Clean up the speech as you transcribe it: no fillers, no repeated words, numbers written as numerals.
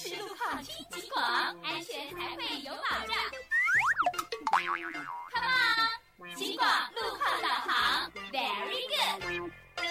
是路况听极广，安全才